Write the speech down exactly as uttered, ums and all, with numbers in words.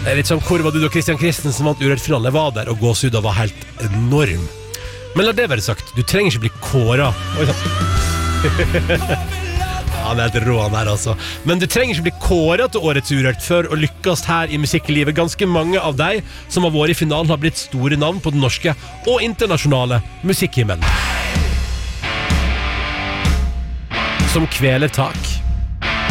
Det er litt sånn, hvor var du da Christian Christensen vant Urørt-finalen? Jeg var der, og gåsehuden var helt enorm. Men la det være sagt, du trenger ikke bli kåret. Oi, sånn. Ja, det er helt rå han her, altså. Men du trenger ikke bli kåret til Årets Urørt for å lykkes her i musikklivet. Ganske mange av deg som har vært i finalen har blitt store navn på den norske og internasjonale musikkhimmelen. Som Kvelertak,